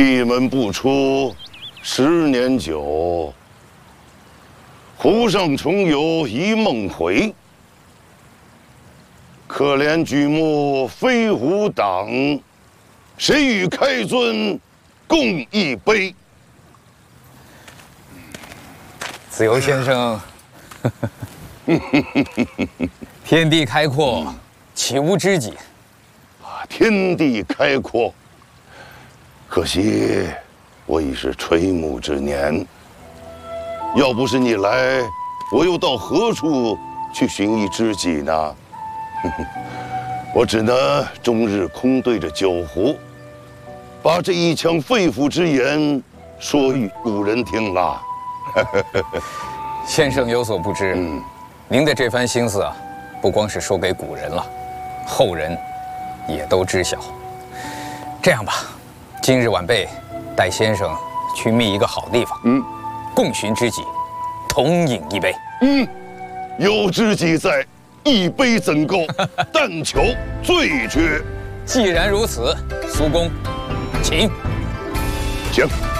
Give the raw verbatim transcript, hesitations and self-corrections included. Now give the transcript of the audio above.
闭门不出，十年久。湖上重游一梦回。可怜举目非吾党，谁与开尊共一杯？ 子由先生，天地开阔，岂无知己？ 啊，天地开阔。可惜我已是垂暮之年，要不是你来，我又到何处去寻一知己呢？我只能终日空对着酒壶，把这一腔肺腑之言说与古人听了。 先生有所不知，嗯，您的这番心思啊，不光是说给古人了，后人也都知晓。这样吧，今日晚辈带先生去觅一个好地方，嗯，共寻知己，同饮一杯。 嗯，有知己在，一杯怎够？但求醉绝。 既然如此，苏公，请。 请。